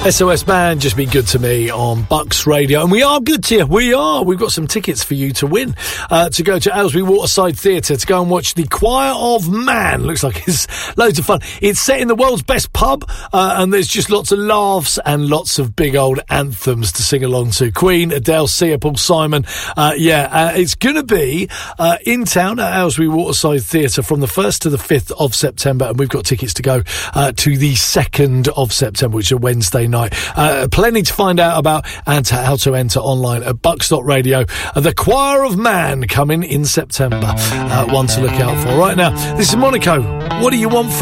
SOS Band, Just Be Good to Me on Bucks Radio. And we are good to you. We are. We've got some tickets for you to win. To go to Aylesbury Waterside Theatre to go and watch The Choir of Man. Looks like it's loads of fun. It's set in the world's best pub, and there's just lots of laughs and lots of big old anthems to sing along to. Queen, Adele, Sia, Paul Simon. It's going to be in town at Aylesbury Waterside Theatre from the 1st to the 5th of September, and we've got tickets to go to the 2nd of September, which is a Wednesday night. Plenty to find out about and how to enter online at bucks.radio. The Choir of Man coming in September. One to look out for. Right now, this is Monaco. What do you want from